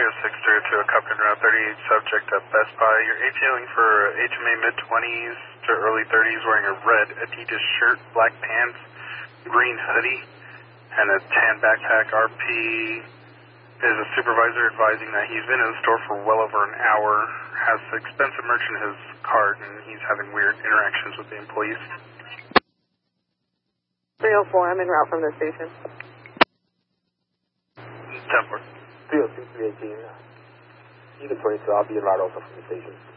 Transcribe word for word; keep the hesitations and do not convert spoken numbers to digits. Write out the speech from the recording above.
three oh six three oh two, a cup in Route thirty-eight, subject at Best Buy. You're ATOing for H M A mid-twenties to early thirties, wearing a red Adidas shirt, black pants, green hoodie, and a tan backpack. R P is a supervisor advising that he's been in the store for well over an hour, has expensive merch in his cart, and he's having weird interactions with the employees. three oh four, I'm en route from the station. ten four. three oh six, three eighteen. You can twenty-two, I'll be en route also from the station.